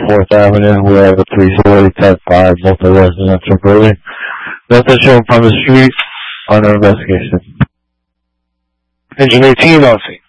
4th Avenue. We have a 340-10-5 multi-residential building. Nothing shown from the street. Under investigation. Engine 18 on scene.